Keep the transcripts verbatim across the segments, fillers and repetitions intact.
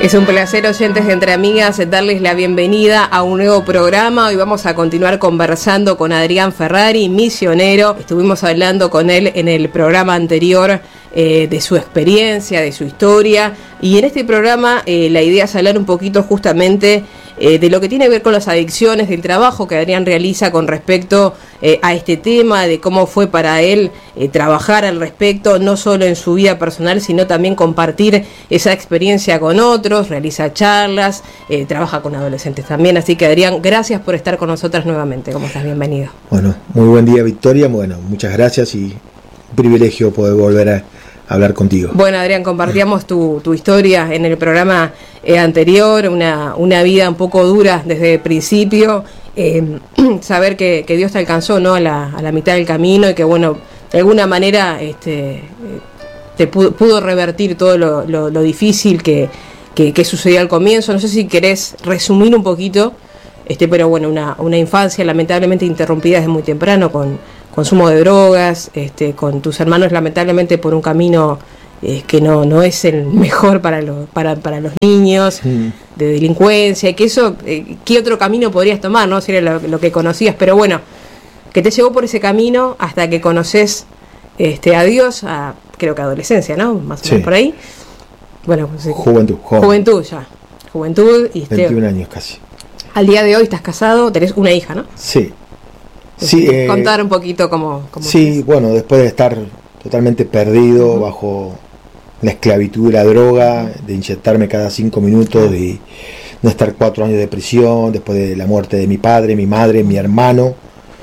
Es un placer, oyentes de Entre Amigas, darles la bienvenida a un nuevo programa. Hoy vamos a continuar conversando con Adrián Ferrari, misionero. Estuvimos hablando con él en el programa anterior eh, de su experiencia, de su historia. Y en este programa eh, la idea es hablar un poquito justamente eh, de lo que tiene que ver con las adicciones, del trabajo que Adrián realiza con respecto eh, a este tema, de cómo fue para él eh, trabajar al respecto, no solo en su vida personal, sino también compartir esa experiencia con otros, realiza charlas, eh, trabaja con adolescentes también. Así que, Adrián, gracias por estar con nosotras nuevamente. ¿Cómo estás? Bienvenido. Bueno, muy buen día, Victoria. Bueno, muchas gracias y un privilegio poder volver a hablar contigo. Bueno, Adrián, compartíamos tu, tu historia en el programa eh, anterior, una, una vida un poco dura desde el principio, eh, saber que, que Dios te alcanzó, ¿no?, a la, a la mitad del camino y que, bueno, de alguna manera este, te pudo, pudo revertir todo lo, lo, lo difícil que, que, que sucedió al comienzo. No sé si querés resumir un poquito, este, pero bueno, una, una infancia lamentablemente interrumpida desde muy temprano con consumo de drogas, este, con tus hermanos lamentablemente por un camino eh, que no, no es el mejor para, lo, para, para los niños, mm. de delincuencia, y que eso, eh, ¿qué otro camino podrías tomar? No, si era lo, lo que conocías, pero bueno, que te llevó por ese camino hasta que conoces este, a Dios, a, creo que adolescencia, ¿no? Más o menos sí. Por ahí. Bueno, pues, juventud, joven. Juventud ya, juventud. Y veintiún años casi. Al día de hoy estás casado, tenés una hija, ¿no? Sí. Sí, eh, contar un poquito cómo... cómo sí, es. Bueno, después de estar totalmente perdido uh-huh. bajo la esclavitud de la droga, de inyectarme cada cinco minutos, uh-huh. y no estar cuatro años de prisión, después de la muerte de mi padre, mi madre, mi hermano,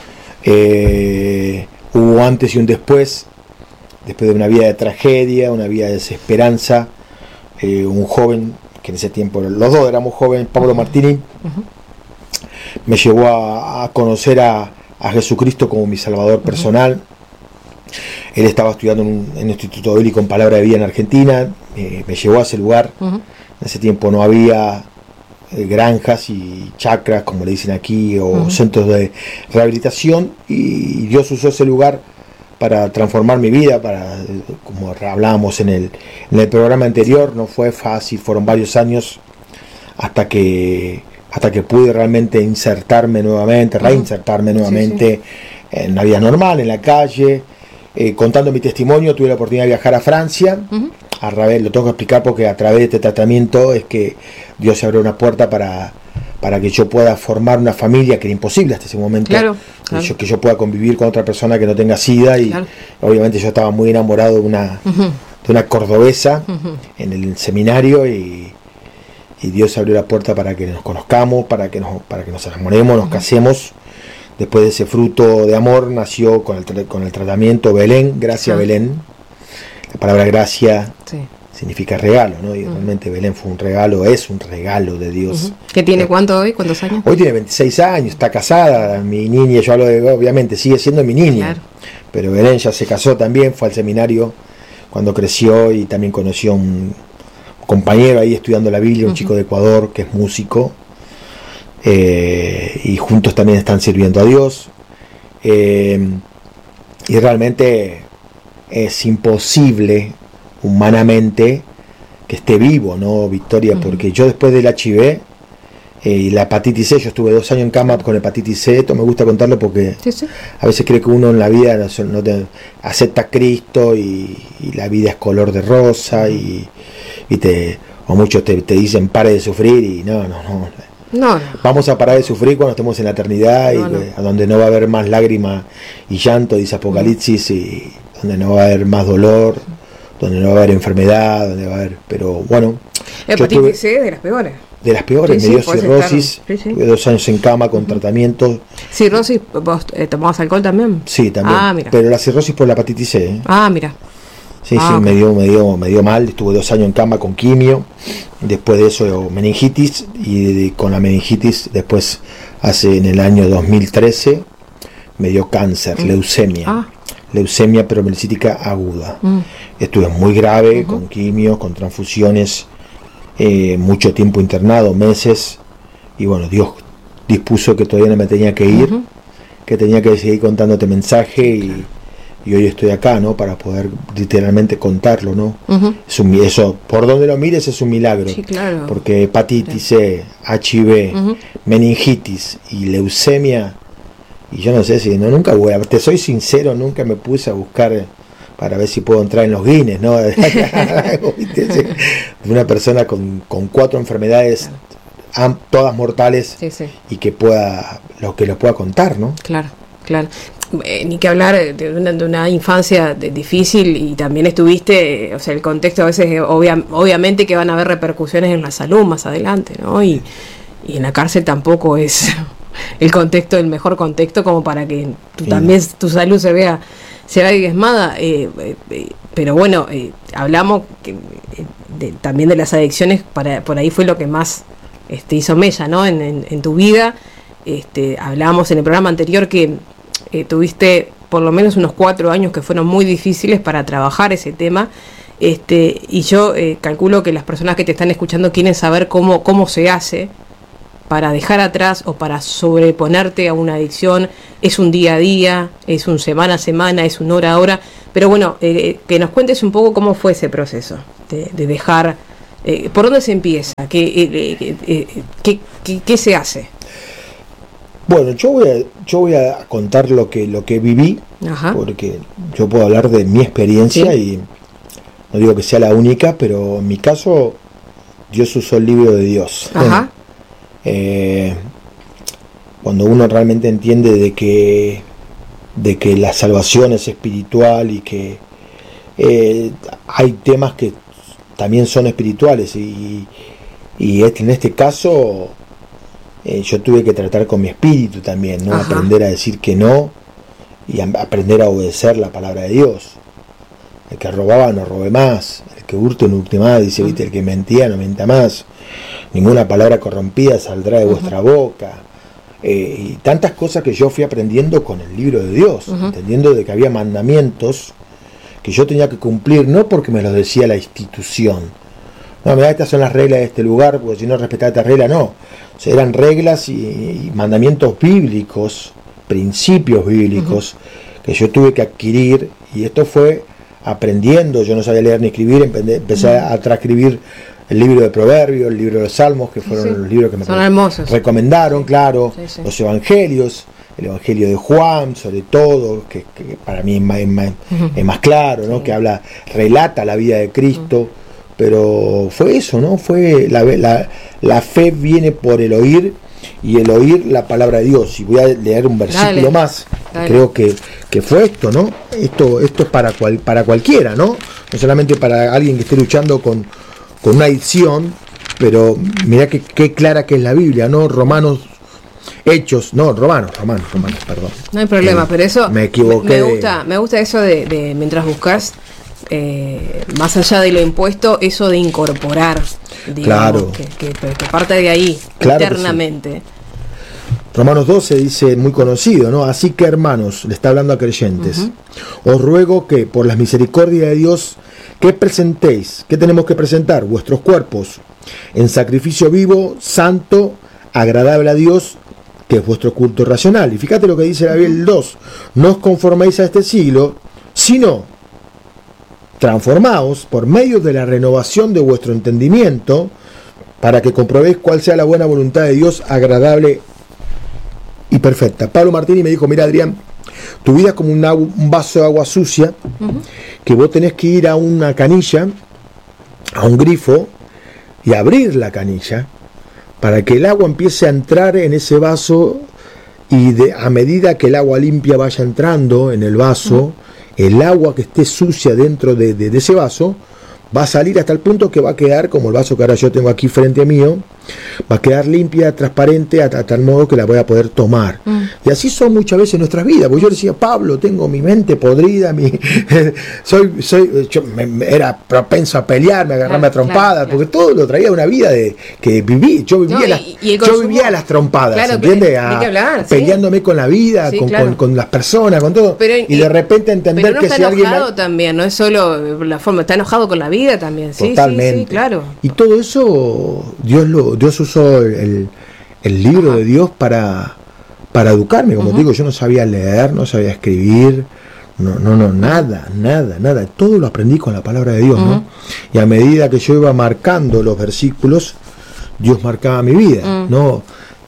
eh, hubo antes y un después, después de una vida de tragedia, una vida de desesperanza, eh, un joven, que en ese tiempo los dos éramos jóvenes, Pablo uh-huh. Martini, uh-huh. me llevó a, a conocer a a Jesucristo como mi Salvador personal. Uh-huh. Él estaba estudiando en un, en un instituto bíblico en Palabra de Vida en Argentina, eh, me llevó a ese lugar. Uh-huh. En ese tiempo no había eh, granjas y chacras, como le dicen aquí, o uh-huh. centros de rehabilitación, y Dios usó ese lugar para transformar mi vida, para, como hablábamos en el, en el programa anterior, no fue fácil, fueron varios años hasta que hasta que pude realmente insertarme nuevamente, uh-huh. reinsertarme nuevamente sí, sí. en la vida normal, en la calle. Eh, contando mi testimonio, tuve la oportunidad de viajar a Francia. Uh-huh. A través, lo tengo que explicar porque a través de este tratamiento es que Dios se abrió una puerta para, para que yo pueda formar una familia, que era imposible hasta ese momento. Claro, claro. Yo, que yo pueda convivir con otra persona que no tenga SIDA. Y claro. obviamente yo estaba muy enamorado de una, uh-huh. de una cordobesa uh-huh. en el seminario, y y Dios abrió la puerta para que nos conozcamos, para que nos, para que nos enamoremos, nos uh-huh. casemos. Después de ese fruto de amor nació con el, con el tratamiento Belén, gracia uh-huh. Belén. La palabra gracia sí. significa regalo, ¿no? Y uh-huh. realmente Belén fue un regalo, es un regalo de Dios. Uh-huh. ¿Qué tiene cuánto hoy? ¿Cuántos años? Hoy tiene veintiséis años, está casada, mi niña, yo hablo de, obviamente sigue siendo mi niña. Claro. Pero Belén ya se casó también, fue al seminario cuando creció y también conoció un compañero ahí estudiando la Biblia, un uh-huh. chico de Ecuador que es músico, eh, y juntos también están sirviendo a Dios, eh, y realmente es imposible humanamente que esté vivo, ¿no, Victoria? Uh-huh. Porque yo después del H I V eh, y la hepatitis C, yo estuve dos años en cama con hepatitis C. Esto me gusta contarlo porque sí, sí. a veces cree que uno en la vida no, no te, acepta a Cristo y, y la vida es color de rosa, uh-huh. y y te, o muchos te, te dicen pare de sufrir, y no, no, no. No, no. Vamos a parar de sufrir cuando estemos en la eternidad, no, y no. a donde no va a haber más lágrimas y llanto, dice Apocalipsis, no. y donde no va a haber más dolor, donde no va a haber enfermedad, donde va a haber, pero bueno. Hepatitis C de las peores. De las peores, sí, me dio sí, cirrosis, sí, sí. tuve dos años en cama con uh-huh. tratamiento. ¿Cirrosis? ¿Vos eh, tomabas alcohol también? Sí, también, ah, mira. Pero la cirrosis por la hepatitis C. ¿eh? Ah, mira. Sí, ah, sí, okay. me dio, me dio, me dio mal, estuve dos años en cama con quimio, después de eso meningitis, y de, con la meningitis después, hace en el año dos mil trece, me dio cáncer, mm. leucemia, ah. leucemia peromelcítica aguda. Mm. Estuve muy grave, uh-huh. con quimio, con transfusiones, eh, mucho tiempo internado, meses, y bueno, Dios dispuso que todavía no me tenía que ir, uh-huh. que tenía que seguir contándote mensaje, y y hoy estoy acá, ¿no? Para poder literalmente contarlo, ¿no? Uh-huh. Es un, eso, por donde lo mires es un milagro. Sí, claro. Porque hepatitis C, H I V, uh-huh. meningitis y leucemia, y yo no sé si, no, nunca voy a, te soy sincero, nunca me puse a buscar para ver si puedo entrar en los Guinness, ¿no? De una persona con, con cuatro enfermedades, claro. todas mortales, sí, sí. y que pueda, lo que lo pueda contar, ¿no? Claro, claro. Eh, ni que hablar de una, de una infancia de, difícil, y también estuviste, eh, o sea, el contexto a veces, eh, obvia, obviamente que van a haber repercusiones en la salud más adelante, ¿no? Y, y en la cárcel tampoco es el contexto, el mejor contexto como para que tú, sí. también tu salud se vea se vea diezmada, eh, eh, pero bueno, eh, hablamos que, eh, de, también de las adicciones, para, por ahí fue lo que más este, hizo mella, ¿no? En, en, en tu vida. Este, hablábamos en el programa anterior que eh, tuviste por lo menos unos cuatro años que fueron muy difíciles para trabajar ese tema, este, y yo eh, calculo que las personas que te están escuchando quieren saber cómo, cómo se hace para dejar atrás o para sobreponerte a una adicción. Es un día a día, es un semana a semana, es un hora a hora, pero bueno, eh, que nos cuentes un poco cómo fue ese proceso de, de dejar, eh, por dónde se empieza, qué, eh, eh, qué, qué, qué se hace. Bueno, yo voy a, yo voy a contar lo que, lo que viví, Ajá. porque yo puedo hablar de mi experiencia, ¿sí? Y no digo que sea la única, pero en mi caso Dios usó el libro de Dios. Ajá. Eh, cuando uno realmente entiende de que de que la salvación es espiritual y que eh, hay temas que también son espirituales, y, y en este caso eh, yo tuve que tratar con mi espíritu también, ¿no? Aprender a decir que no y a, aprender a obedecer la palabra de Dios. El que robaba no robe más, el que hurte no hurte más, dice, uh-huh. ¿viste? El que mentía no mienta más. Ninguna palabra corrompida saldrá de uh-huh. vuestra boca. Eh, y tantas cosas que yo fui aprendiendo con el libro de Dios, uh-huh. entendiendo de que había mandamientos que yo tenía que cumplir, no porque me los decía la institución. No, mira, estas son las reglas de este lugar, porque si no respetaba esta regla, no. O sea, eran reglas y, y mandamientos bíblicos, principios bíblicos, uh-huh. que yo tuve que adquirir, y esto fue aprendiendo. Yo no sabía leer ni escribir, empecé uh-huh. a transcribir el libro de Proverbios, el libro de los Salmos, que fueron sí, los libros que me re- recomendaron, claro, sí, sí. los Evangelios, el Evangelio de Juan, sobre todo, que, que para mí es más, es más, uh-huh. es más claro, ¿no? Sí. Que habla, relata la vida de Cristo, uh-huh. pero fue eso, ¿no? Fue la, la, la fe viene por el oír, y el oír la palabra de Dios. Y voy a leer un versículo Dale. más, Dale. creo que, que fue esto, ¿no? Esto, esto es para, cual, para cualquiera, ¿no? No solamente para alguien que esté luchando con con una adicción, pero mirá que, que clara que es la Biblia, ¿no? Romanos, Hechos, no, Romanos, Romanos, Romanos, perdón. No hay problema, eh, pero eso me equivoqué. Me gusta, me gusta eso de, de mientras buscas, eh, más allá de lo impuesto, eso de incorporar, digamos, claro. que, que, que parte de ahí, claro internamente. Sí. Romanos doce dice, muy conocido, ¿no? Así que, hermanos, le está hablando a creyentes, uh-huh. os ruego que por las misericordias de Dios, que presentéis, ¿qué tenemos que presentar? Vuestros cuerpos en sacrificio vivo, santo, agradable a Dios, que es vuestro culto racional. Y fíjate lo que dice la Biblia dos, no os conforméis a este siglo, sino transformaos por medio de la renovación de vuestro entendimiento, para que comprobéis cuál sea la buena voluntad de Dios, agradable y perfecta. Pablo Martini me dijo, mira, Adrián, tu vida es como un, agua, un vaso de agua sucia, uh-huh. que vos tenés que ir a una canilla, a un grifo, y abrir la canilla, para que el agua empiece a entrar en ese vaso, y de, a medida que el agua limpia vaya entrando en el vaso, uh-huh. el agua que esté sucia dentro de, de, de ese vaso, va a salir hasta el punto que va a quedar, como el vaso que ahora yo tengo aquí frente a mío, va a quedar limpia, transparente, a, a tal modo que la voy a poder tomar. Mm. Y así son muchas veces nuestras vidas. Porque yo decía, Pablo, tengo mi mente podrida, mi soy, soy, yo me, me era propenso a pelearme, a agarrarme claro, a trompadas, claro, porque claro. todo lo traía de una vida de que viví. Yo vivía, no, las, y, y yo vivía las trompadas, claro, ¿entiendes? A, hablar, peleándome sí. con la vida, sí, con, claro. con, con las personas, con todo. Pero, y, y de repente entender pero no que está si alguien. Enojado también, no es solo la forma, está enojado con la vida también. Sí, totalmente. Sí, sí, claro. Y todo eso, Dios lo Dios usó el, el libro Ajá. de Dios para, para educarme. Como uh-huh. te digo, yo no sabía leer, no sabía escribir, No, no, no, nada, nada, nada. Todo lo aprendí con la palabra de Dios, uh-huh. ¿no? Y a medida que yo iba marcando los versículos, Dios marcaba mi vida, uh-huh. ¿no?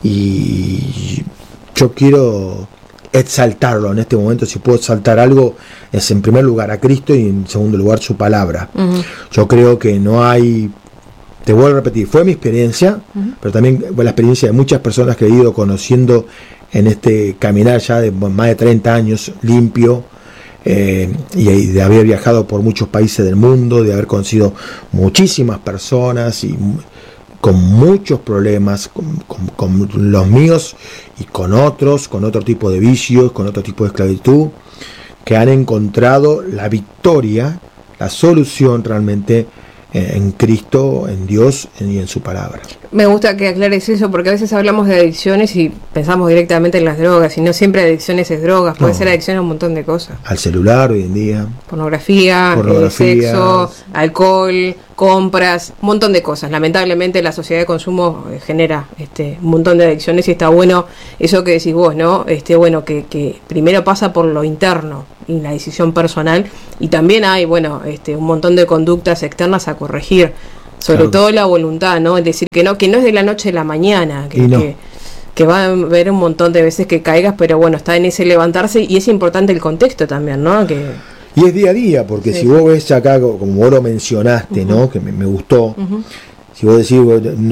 Y yo quiero exaltarlo en este momento. Si puedo exaltar algo, es en primer lugar a Cristo y en segundo lugar su palabra. Uh-huh. Yo creo que no hay... Te vuelvo a repetir, fue mi experiencia, uh-huh. pero también fue la experiencia de muchas personas que he ido conociendo en este caminar ya de más de treinta años limpio, eh, y de haber viajado por muchos países del mundo, de haber conocido muchísimas personas y con muchos problemas, con, con, con los míos y con otros, con otro tipo de vicios, con otro tipo de esclavitud, que han encontrado la victoria, la solución realmente en Cristo, en Dios y en su palabra. Me gusta que aclares eso, porque a veces hablamos de adicciones y pensamos directamente en las drogas, y no siempre adicciones es drogas, puede no. ser adicción a un montón de cosas. Al celular hoy en día. Pornografía, Pornografía. Eh, sexo, alcohol, compras, un montón de cosas. Lamentablemente la sociedad de consumo eh, genera este un montón de adicciones, y está bueno eso que decís vos, ¿no? Este bueno que, que primero pasa por lo interno y la decisión personal, y también hay, bueno, este un montón de conductas externas a corregir. Sobre claro. todo la voluntad, ¿no? Es decir, que no que no es de la noche a la mañana, que, no. que, que va a haber un montón de veces que caigas, pero bueno, está en ese levantarse, y es importante el contexto también, ¿no? Que y es día a día, porque sí. si vos ves acá, como vos lo mencionaste, uh-huh. ¿no? Que me, me gustó, uh-huh. si vos decís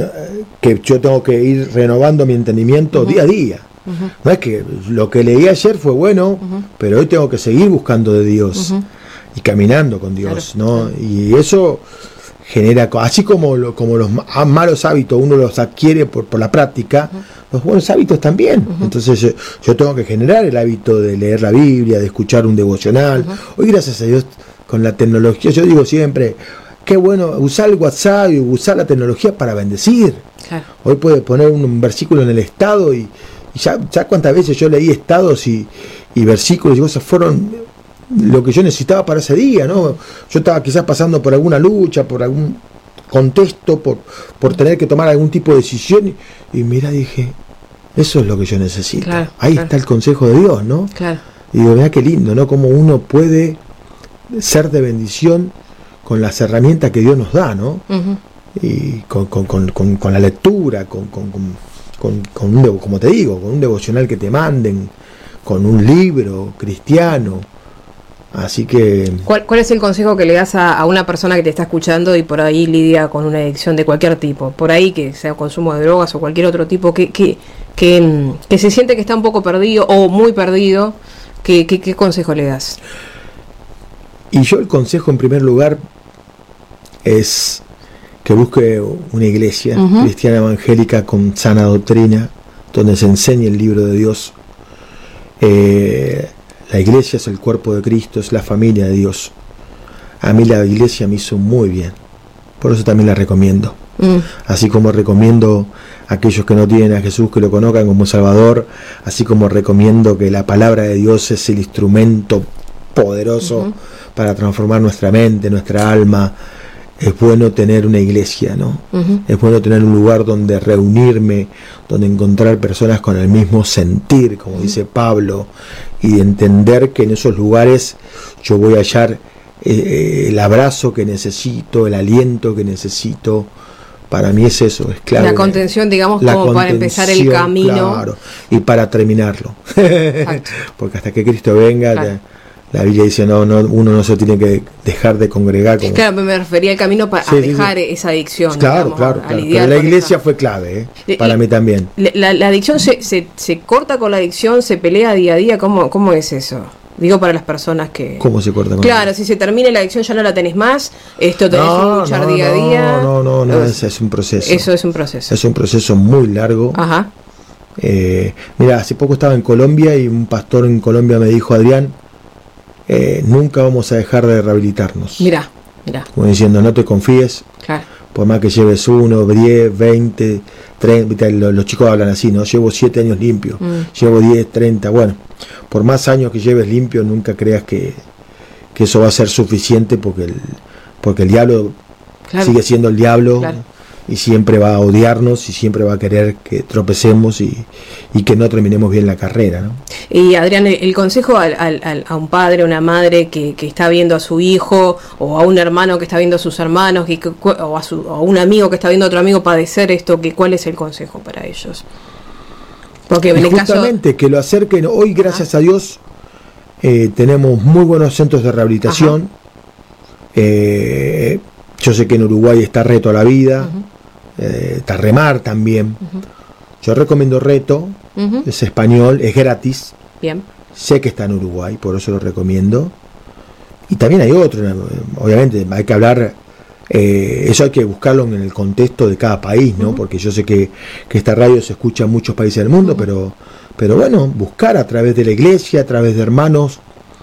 que yo tengo que ir renovando mi entendimiento uh-huh. día a día. Uh-huh. No es que lo que leí ayer fue bueno, uh-huh. pero hoy tengo que seguir buscando de Dios uh-huh. y caminando con Dios, claro. ¿no? Claro. Y eso genera, así como lo, como los malos hábitos uno los adquiere por, por la práctica, uh-huh. los buenos hábitos también. Uh-huh. Entonces yo, yo tengo que generar el hábito de leer la Biblia, de escuchar un devocional. Uh-huh. Hoy, gracias a Dios, con la tecnología, yo digo siempre, qué bueno usar el WhatsApp y usar la tecnología para bendecir. Claro. Hoy puedes poner un, un versículo en el estado, y, y ya, ya cuántas veces yo leí estados y, y versículos y cosas fueron lo que yo necesitaba para ese día, ¿no? Yo estaba quizás pasando por alguna lucha, por algún contexto, por, por tener que tomar algún tipo de decisión, y, y mira, dije, eso es lo que yo necesito. Claro, Ahí claro. está el consejo de Dios, ¿no? Claro. Y digo, mira qué lindo, ¿no? Cómo uno puede ser de bendición con las herramientas que Dios nos da, ¿no? Uh-huh. Y con, con, con, con, con la lectura, con, con, con, con, con un, como te digo, con un devocional que te manden, con un libro cristiano. Así que... ¿Cuál, ¿Cuál es el consejo que le das a, a una persona que te está escuchando y por ahí lidia con una adicción de cualquier tipo? Por ahí, que sea consumo de drogas o cualquier otro tipo, que que, que, que se siente que está un poco perdido o muy perdido, ¿qué, qué, qué consejo le das? Y yo el consejo en primer lugar es que busque una iglesia uh-huh. cristiana evangélica con sana doctrina, donde se enseñe el libro de Dios. Eh... La iglesia es el cuerpo de Cristo, es la familia de Dios. A mí la iglesia me hizo muy bien, por eso también la recomiendo. Mm. Así como recomiendo a aquellos que no tienen a Jesús que lo conozcan como Salvador, así como recomiendo que la palabra de Dios es el instrumento poderoso uh-huh. para transformar nuestra mente, nuestra alma. Es bueno tener una iglesia, ¿no? Uh-huh. Es bueno tener un lugar donde reunirme, donde encontrar personas con el mismo sentir, como uh-huh. dice Pablo, y entender que en esos lugares yo voy a hallar eh, el abrazo que necesito, el aliento que necesito. Para mí es eso, es clave. La contención, digamos, la como para empezar el camino. Claro, y para terminarlo. Porque hasta que Cristo venga... Claro. La, La Biblia dice, no, no, uno no se tiene que dejar de congregar. Como... Claro, me refería al camino para sí, dejar sí, sí. esa adicción. Claro, digamos, claro, a, claro. A Pero la iglesia esa... fue clave, ¿eh? para y, mí también. La, la adicción se, se, se corta con la adicción, se pelea día a día. ¿Cómo, cómo es eso? Digo, para las personas que... ¿Cómo se corta con Claro, la... si se termina la adicción ya no la tenés más, esto tenés no, que luchar no, día a día. No, no, no, no es, es un proceso. Eso es un proceso. Es un proceso muy largo. Ajá. Eh, mira, hace poco estaba en Colombia y un pastor en Colombia me dijo, Adrián, Eh, nunca vamos a dejar de rehabilitarnos. Mirá, mirá. Como diciendo, no te confíes. Claro. Por más que lleves uno, diez, veinte, treinta, los, los chicos hablan así, ¿no? Llevo siete años limpio, mm. llevo diez, treinta, bueno, por más años que lleves limpio, nunca creas que, que eso va a ser suficiente, porque el, porque el diablo claro. sigue siendo el diablo. Claro. y siempre va a odiarnos y siempre va a querer que tropecemos y, y que no terminemos bien la carrera, ¿no? Y Adrián, el, el consejo al, al, a un padre, a una madre que, que está viendo a su hijo, o a un hermano que está viendo a sus hermanos, y que, o, a su, o a un amigo que está viendo a otro amigo padecer esto, que ¿cuál es el consejo para ellos? Porque en y el justamente caso... que lo acerquen. Hoy, gracias ah. a Dios, eh, tenemos muy buenos centros de rehabilitación. Eh, yo sé que en Uruguay está Reto a la Vida, uh-huh. eh, está Remar también. Uh-huh. Yo recomiendo Reto, uh-huh. es español, es gratis. Bien. Sé que está en Uruguay, por eso lo recomiendo. Y también hay otro, obviamente, hay que hablar, eh, eso hay que buscarlo en el contexto de cada país, ¿no? Uh-huh. Porque yo sé que, que esta radio se escucha en muchos países del mundo, uh-huh. pero, pero bueno, buscar a través de la iglesia, a través de hermanos,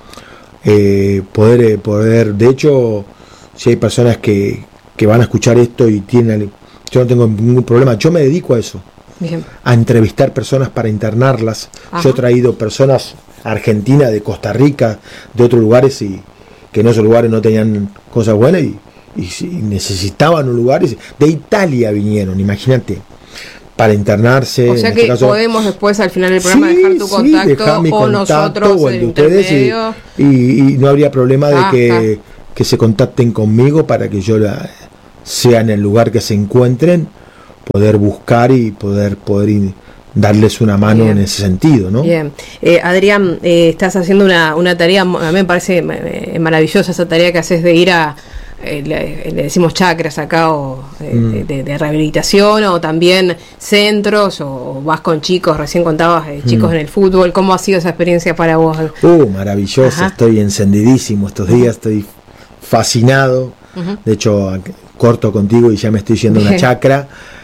eh, poder, poder, de hecho, si hay personas que, que van a escuchar esto y tienen, yo no tengo ningún problema, yo me dedico a eso. Bien. A entrevistar personas para internarlas. Ajá. Yo he traído personas a Argentina, de Costa Rica, de otros lugares, y que en esos lugares no tenían cosas buenas y, y, y necesitaban un lugar. De Italia vinieron, imagínate, para internarse. O sea que este caso, podemos después al final del programa sí, dejar tu contacto, sí, dejar mi o contacto, nosotros o el de ustedes y, y, y no habría problema de ah, que, que se contacten conmigo para que yo la, sea en el lugar que se encuentren, poder buscar y poder poder in, darles una mano Bien. En ese sentido, ¿no? Bien. Eh, Adrián, eh, estás haciendo una, una tarea, a mí me parece eh, maravillosa esa tarea que haces de ir a, eh, le, le decimos chacras acá, o eh, mm. de, de rehabilitación, o también centros, o, o vas con chicos, recién contabas, eh, chicos mm. en el fútbol. ¿Cómo ha sido esa experiencia para vos? Uh, maravillosa, estoy encendidísimo estos días, estoy fascinado. Uh-huh. De hecho, corto contigo y ya me estoy yendo a una chacra.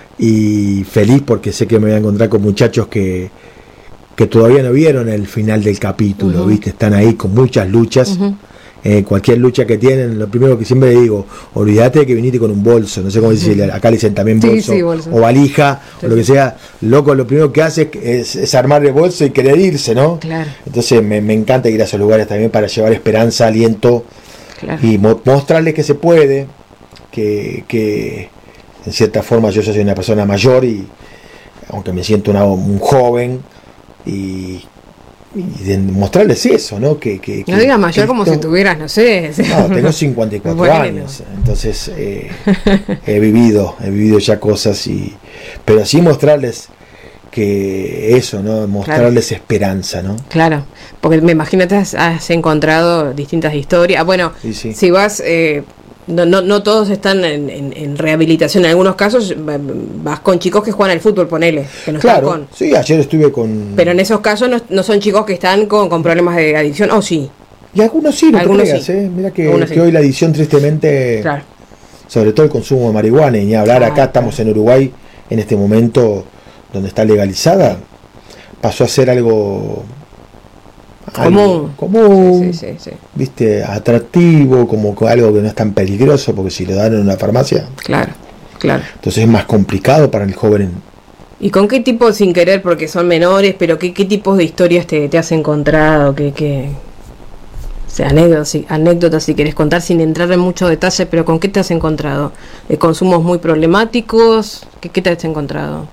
Y feliz porque sé que me voy a encontrar con muchachos que, que todavía no vieron el final del capítulo, uh-huh. ¿viste? Están ahí con muchas luchas, uh-huh. eh, cualquier lucha que tienen, lo primero que siempre digo, olvídate de que viniste con un bolso, no sé cómo decir, uh-huh. acá le dicen también bolso, sí, sí, bolso. O valija, sí, o lo que sea, loco, lo primero que hace es, es armar el bolso y querer irse, ¿no? Claro. Entonces me, me encanta ir a esos lugares también para llevar esperanza, aliento, claro. y mo- mostrarles que se puede, que... que en cierta forma yo soy una persona mayor y aunque me siento una, un joven y, y de mostrarles eso, ¿no? Que, que, no digas mayor como si tuvieras, no sé. No, tengo cincuenta y cuatro bueno. años, entonces eh, he vivido, he vivido ya cosas y, pero sí mostrarles que eso, ¿no? Mostrarles claro. esperanza, ¿no? Claro, porque me imagino que has, has encontrado distintas historias. Bueno, sí, sí. si vas eh, No, no, no todos están en, en, en rehabilitación. En algunos casos vas con chicos que juegan al fútbol, ponele. Que no claro, están con... sí, ayer estuve con... Pero en esos casos no, no son chicos que están con, con problemas de adicción, ¿o oh, sí? Y algunos sí, no algunos te creas, sí. ¿eh? Mira que, que sí. hoy la adicción tristemente, claro. sobre todo el consumo de marihuana, y ni hablar ah, acá, claro. estamos en Uruguay, en este momento donde está legalizada, pasó a ser algo... común, común sí, sí, sí, sí. viste, atractivo, como algo que no es tan peligroso, porque si lo dan en una farmacia, claro, claro. entonces es más complicado para el joven. ¿Y con qué tipo, sin querer, porque son menores, pero qué, qué tipos de historias te, te has encontrado? ¿Qué, qué, o sea, anécdotas, si, anécdotas si querés contar sin entrar en mucho detalle, pero con qué te has encontrado? ¿De consumos muy problemáticos? ¿Qué, qué te has encontrado?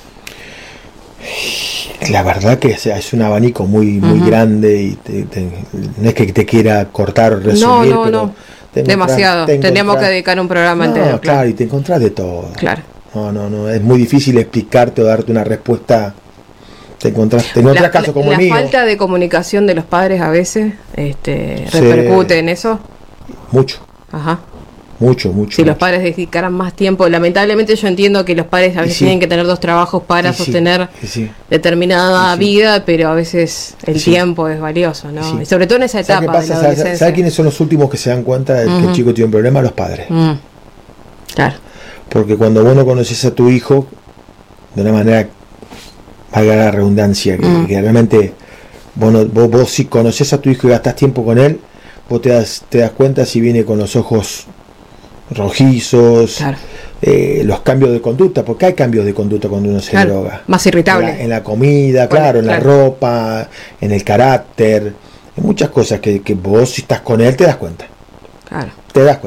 La verdad que es un abanico muy muy uh-huh. grande y te, te, no es que te quiera cortar o resumir, no, no, pero no. demasiado, tendríamos que dedicar un programa no, entero. Claro, claro, y te encontrás de todo. Claro. No, no, no, es muy difícil explicarte o darte una respuesta. Te encontrás, te encontrás casos como la el mío. La falta de comunicación de los padres a veces este, repercute sí, en eso. Mucho. Ajá. Mucho, mucho. Si mucho. los padres dedicaran más tiempo, lamentablemente yo entiendo que los padres a veces sí. tienen que tener dos trabajos para sí, sostener sí, sí. determinada sí, sí. vida, pero a veces el sí. tiempo es valioso, ¿no? Sí. Y sobre todo en esa etapa ¿Sabes de la adolescencia. ¿Sabes quiénes son los últimos que se dan cuenta de uh-huh. que el chico tiene un problema? Los padres. Uh-huh. Claro. Porque cuando vos no conoces a tu hijo, de una manera, valga la redundancia, que, uh-huh. que realmente vos, no, vos, vos si conoces a tu hijo y gastás tiempo con él, vos te das, te das cuenta si viene con los ojos rojizos, claro. eh, los cambios de conducta, porque hay cambios de conducta cuando uno se claro, droga. Más irritable. En la, en la comida, bueno, claro, en claro. la ropa, en el carácter, en muchas cosas que, que vos si estás con él te das cuenta. Claro. Te das cuenta.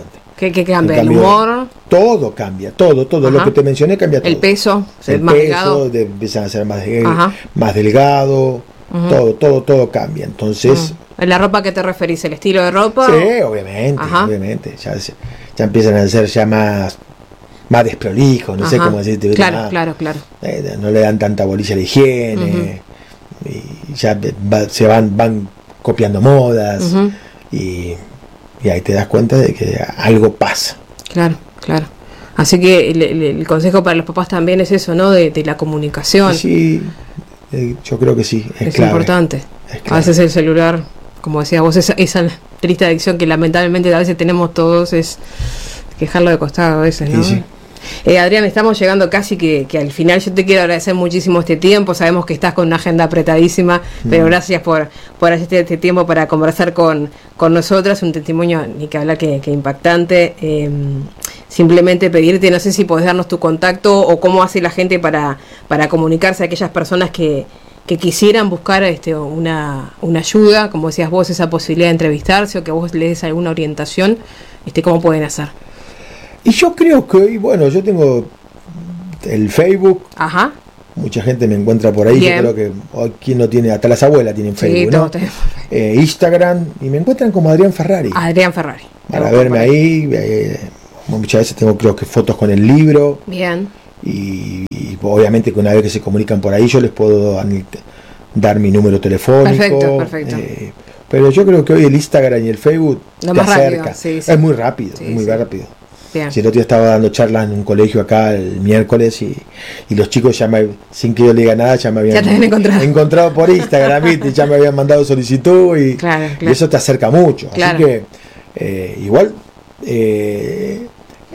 ¿Qué, qué cambia? ¿El, ¿El humor? Todo cambia, todo, todo. Ajá. Lo que te mencioné cambia todo. El peso, el más peso, delgado. De, empiezan a ser más, de, más delgado, uh-huh. todo, todo, todo cambia. Entonces... Uh-huh. ¿En la ropa que te referís? ¿El estilo de ropa? Sí, obviamente, Ajá. obviamente. Ya, ya empiezan a ser ya más... más desprolijo, no Ajá. sé cómo decirte. Claro, más, claro, claro. Eh, no le dan tanta bolilla a la higiene, uh-huh. y ya va, se van van copiando modas, uh-huh. y, y ahí te das cuenta de que algo pasa. Claro, claro. Así que el, el, el consejo para los papás también es eso, ¿no? De, de la comunicación. Sí, eh, yo creo que sí, es, es clave. Importante. Es clave. A veces el celular, como decías vos, esa, esa triste adicción que lamentablemente a veces tenemos todos, es dejarlo de costado a veces, ¿no? Sí, sí. Eh, Adrián, estamos llegando casi que, que al final. Yo te quiero agradecer muchísimo este tiempo. Sabemos que estás con una agenda apretadísima, mm. pero gracias por, por hacer este tiempo para conversar con, con nosotras. Un testimonio, ni que hablar, que, que impactante. Eh, simplemente pedirte, no sé si podés darnos tu contacto o cómo hace la gente para, para comunicarse a aquellas personas que, que quisieran buscar este, una, una ayuda, como decías vos, esa posibilidad de entrevistarse o que vos le des alguna orientación. Este, ¿cómo pueden hacer? Y yo creo que hoy, bueno, yo tengo el Facebook. Ajá. Mucha gente me encuentra por ahí. Bien. Yo creo que hoy quien no tiene, hasta las abuelas tienen Facebook, sí, ¿no? Eh, Instagram, y me encuentran como Adrián Ferrari. Adrián Ferrari. Para verme ahí. Eh, muchas veces tengo, creo que, fotos con el libro. Bien. Y, y obviamente que una vez que se comunican por ahí, yo les puedo dar mi número telefónico. Perfecto, perfecto. Eh, pero yo creo que hoy el Instagram y el Facebook Lo te más acerca. Rápido, sí, sí. Es muy rápido, sí, es muy sí. rápido. Bien. Si el otro día estaba dando charlas en un colegio acá el miércoles y, y los chicos ya me, sin que yo le diga nada, ya me habían, ya te habían encontrado. encontrado por Instagram, y ya me habían mandado solicitud y, claro, claro. y eso te acerca mucho. Claro. Así que eh, igual eh,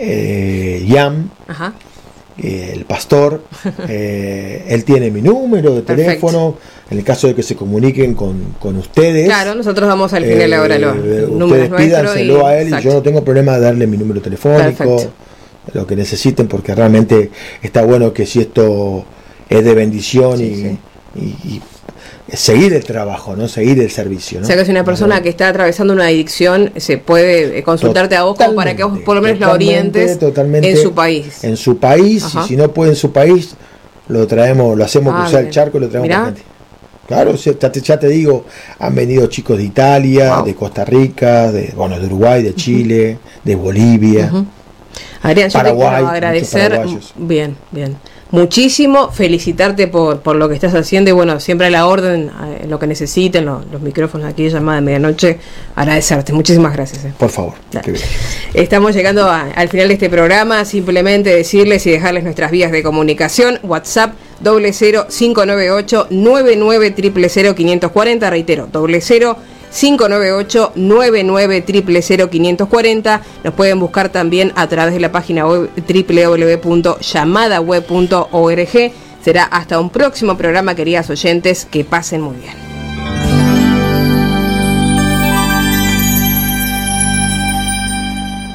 eh, Yam, Ajá. eh, el pastor, eh, él tiene mi número de teléfono. Perfecto. En el caso de que se comuniquen con, con ustedes. Claro, nosotros vamos al final eh, ahora los eh, números ustedes pídanselo y, a él, exacto. Y yo no tengo problema de darle mi número telefónico, perfecto. Lo que necesiten, porque realmente está bueno que si esto es de bendición, sí, y, sí. Y, y seguir el trabajo, no seguir el servicio, ¿no? O sea que si una persona que está atravesando una adicción se puede consultarte a vos como para que vos por lo menos la orientes totalmente en su país. En su país, Ajá. Y si no puede en su país, lo traemos, lo hacemos ah, cruzar bien. El charco y lo traemos a la gente. Claro, ya te, ya te digo, han venido chicos de Italia, wow. De Costa Rica, de bueno, de Uruguay, de Chile, uh-huh. De Bolivia, uh-huh. Adrián, yo Paraguay, te quiero agradecer, bien, bien, muchísimo, felicitarte por, por lo que estás haciendo y bueno, siempre a la orden, a lo que necesiten, lo, los micrófonos aquí de Llamada de Medianoche, agradecerte, muchísimas gracias. Eh. Por favor. Estamos llegando a, al final de este programa, simplemente decirles y dejarles nuestras vías de comunicación, WhatsApp, doble cero cinco nueve ocho nueve nueve cero cero cero quinientos cuarenta, reitero, doble cero cinco nueve ocho nueve nueve cero cero cero quinientos cuarenta. Nos pueden buscar también a través de la página web doble u doble u doble u punto llamada web punto org. Será hasta un próximo programa, queridas oyentes, que pasen muy bien.